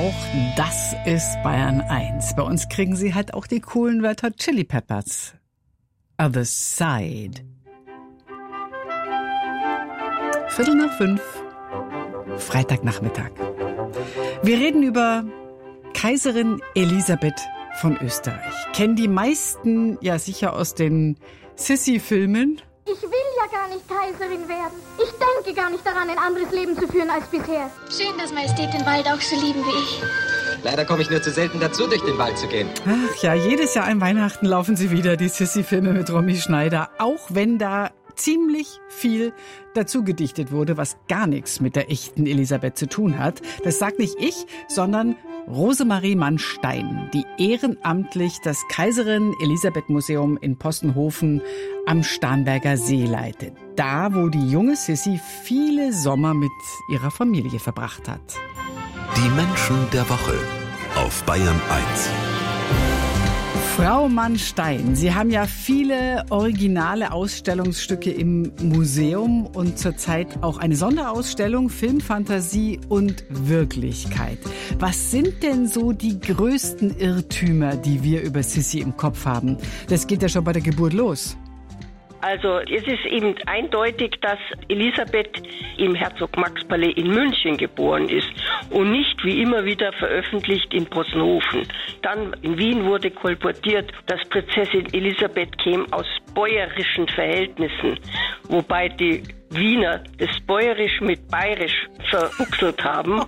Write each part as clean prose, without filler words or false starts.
auch, das ist Bayern 1. Bei uns kriegen Sie halt auch die coolen Red Hot Chili Peppers. Other Side. 4:45. Freitagnachmittag. Wir reden über Kaiserin Elisabeth von Österreich. Kennen die meisten ja sicher aus den Sissi-Filmen. Ich will ja gar nicht Kaiserin werden. Ich denke gar nicht daran, ein anderes Leben zu führen als bisher. Schön, dass Majestät den Wald auch so lieben wie ich. Leider komme ich nur zu selten dazu, durch den Wald zu gehen. Ach ja, jedes Jahr an Weihnachten laufen sie wieder, die Sissi-Filme mit Romy Schneider. Auch wenn da ziemlich viel dazu gedichtet wurde, was gar nichts mit der echten Elisabeth zu tun hat. Das sagt nicht ich, sondern Rosemarie Mann-Stein, die ehrenamtlich das Kaiserin-Elisabeth-Museum in Possenhofen am Starnberger See leitet. Da, wo die junge Sissi viele Sommer mit ihrer Familie verbracht hat. Die Menschen der Woche auf Bayern 1. Frau Mann-Stein, Sie haben ja viele originale Ausstellungsstücke im Museum und zurzeit auch eine Sonderausstellung Filmfantasie und Wirklichkeit. Was sind denn so die größten Irrtümer, die wir über Sissi im Kopf haben? Das geht ja schon bei der Geburt los. Also es ist eben eindeutig, dass Elisabeth im Herzog-Max-Palais in München geboren ist und nicht wie immer wieder veröffentlicht in Possenhofen. Dann in Wien wurde kolportiert, dass Prinzessin Elisabeth käme aus bäuerischen Verhältnissen, wobei die Wiener das Bäuerisch mit Bayerisch verwechselt haben.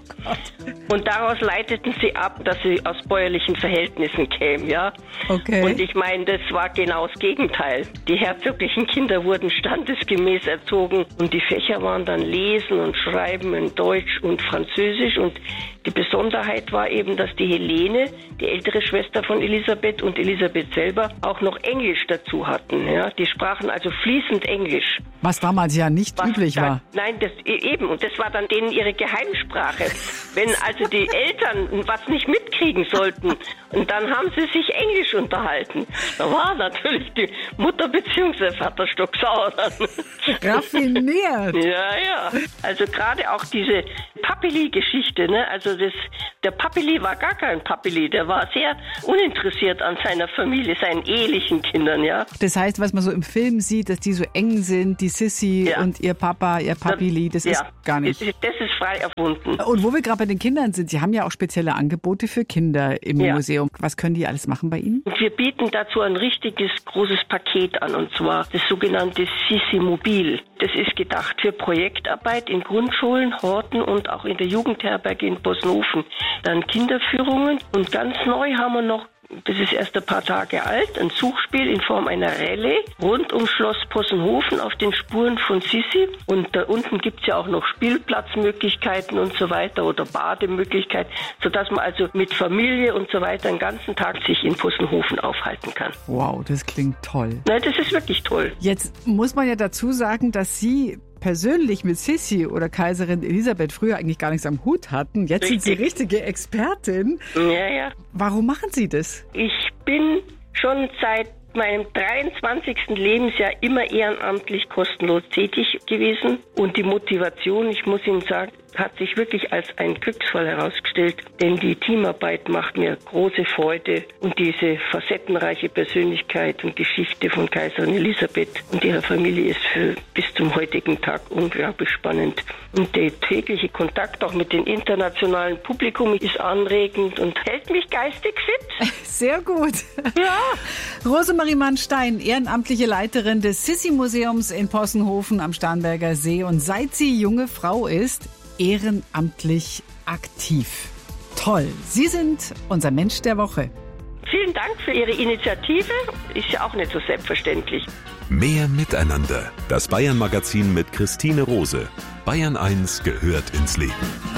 Und daraus leiteten sie ab, dass sie aus bäuerlichen Verhältnissen käme, ja. Okay. Und ich meine, das war genau das Gegenteil. Die herzoglichen Kinder wurden standesgemäß erzogen und die Fächer waren dann Lesen und Schreiben in Deutsch und Französisch. Und die Besonderheit war eben, dass die Helene, die ältere Schwester von Elisabeth und Elisabeth selber, auch noch Englisch dazu hatten. Ja. Die sprachen also fließend Englisch. Was damals ja nicht üblich war. Nein, das eben. Und das war dann denen ihre Geheimsprache. Wenn also die Eltern was nicht mitkriegen sollten, und dann haben sie sich Englisch unterhalten. Da war natürlich die Mutter bzw. Vater stocksauer dann. Raffiniert. Ja. Also gerade auch diese Papili-Geschichte, ne? Also der Papili war gar kein Papili. Der war sehr uninteressiert an seiner Familie, seinen ehelichen Kindern, ja. Das heißt, was man so im Film sieht, dass die so eng sind, die Sissi und ihr Papa, ihr Papili, das ist gar nicht. Das ist frei erfunden. Und wo wir gerade bei den Kindern sind, Sie haben ja auch spezielle Angebote für Kinder im Museum. Was können die alles machen bei Ihnen? Wir bieten dazu ein richtiges großes Paket an, und zwar das sogenannte Sissi Mobil. Das ist gedacht für Projektarbeit in Grundschulen, Horten und auch in der Jugendherberge in Possenhofen. Dann Kinderführungen, und ganz neu haben wir noch, das ist erst ein paar Tage alt, ein Suchspiel in Form einer Rallye rund um Schloss Possenhofen auf den Spuren von Sissi. Und da unten gibt's ja auch noch Spielplatzmöglichkeiten und so weiter oder Bademöglichkeiten, sodass man also mit Familie und so weiter den ganzen Tag sich in Possenhofen aufhalten kann. Wow, das klingt toll. Nein, das ist wirklich toll. Jetzt muss man ja dazu sagen, dass Sie persönlich mit Sissi oder Kaiserin Elisabeth früher eigentlich gar nichts am Hut hatten. Jetzt sind Sie richtige Expertin. Ja. Warum machen Sie das? Ich bin schon seit meinem 23. Lebensjahr immer ehrenamtlich kostenlos tätig gewesen. Und die Motivation, ich muss Ihnen sagen, hat sich wirklich als ein Glücksfall herausgestellt, denn die Teamarbeit macht mir große Freude und diese facettenreiche Persönlichkeit und Geschichte von Kaiserin Elisabeth und ihrer Familie ist bis zum heutigen Tag unglaublich spannend. Und der tägliche Kontakt auch mit dem internationalen Publikum ist anregend und hält mich geistig fit. Sehr gut. Ja. Rosemarie Mann-Stein, ehrenamtliche Leiterin des Sissi-Museums in Possenhofen am Starnberger See, und seit sie junge Frau ist, ehrenamtlich aktiv. Toll. Sie sind unser Mensch der Woche. Vielen Dank für Ihre Initiative. Ist ja auch nicht so selbstverständlich. Mehr Miteinander. Das Bayern-Magazin mit Christine Rose. Bayern 1 gehört ins Leben.